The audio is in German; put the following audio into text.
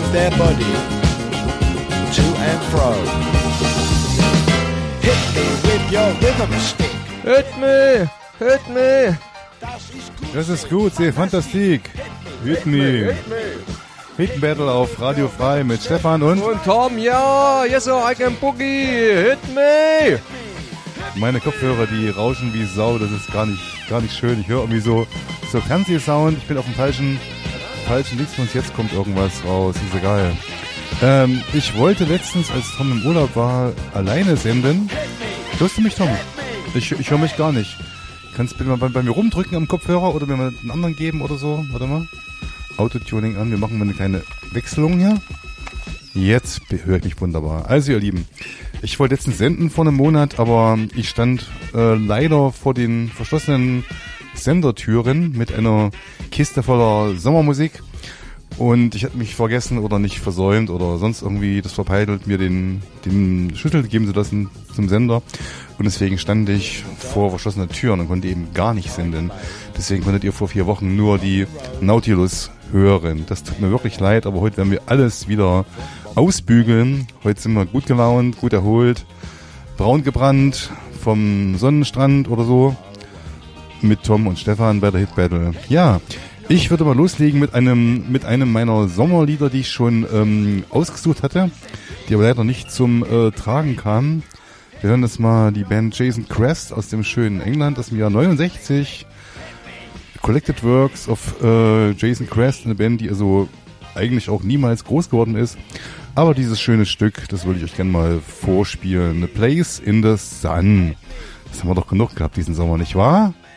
their body to and fro. Hit me with your rhythm stick. Hit me, hit me. Das ist gut, sehr fantastik. Hit me. Hit Battle auf Radio Frei mit Stefan und Tom, ja, yes sir, I can boogie. Hit me. meine Kopfhörer, die rauschen wie Sau. Das ist gar nicht schön. Ich höre irgendwie so Fernsehsound. Ich bin auf dem falschen Links und jetzt kommt irgendwas raus. Ist egal. Ich wollte letztens, als Tom im Urlaub war, alleine senden. Hörst du mich, Tom? Ich höre mich gar nicht. Kannst du bitte mal bei mir rumdrücken am Kopfhörer oder mir mal einen anderen geben oder so? Warte mal. Autotuning an. Wir machen mal eine kleine Wechselung hier. Jetzt höre ich mich wunderbar. Also ihr Lieben, ich wollte letztens senden vor einem Monat, aber ich stand leider vor den verschlossenen Sendertüren mit einer Kiste voller Sommermusik und ich hatte mich vergessen oder nicht versäumt oder sonst irgendwie das verpeitelt, mir den Schlüssel geben zu lassen zum Sender und deswegen stand ich vor verschlossenen Türen und konnte eben gar nicht senden. Deswegen konntet ihr vor 4 Wochen nur die Nautilus hören. Das tut mir wirklich leid, aber heute werden wir alles wieder ausbügeln. Heute sind wir gut gelaunt, gut erholt, braun gebrannt vom Sonnenstrand oder so mit Tom und Stefan bei der Hit Battle. Ja, ich würde mal loslegen mit einem meiner Sommerlieder, die ich schon ausgesucht hatte, die aber leider nicht zum Tragen kamen. Wir hören das mal, die Band Jason Crest aus dem schönen England aus dem Jahr 69. Collected Works of Jason Crest, eine Band, die also eigentlich auch niemals groß geworden ist. Aber dieses schöne Stück, das würde ich euch gerne mal vorspielen. A Place in the Sun. Das haben wir doch genug gehabt diesen Sommer, nicht wahr?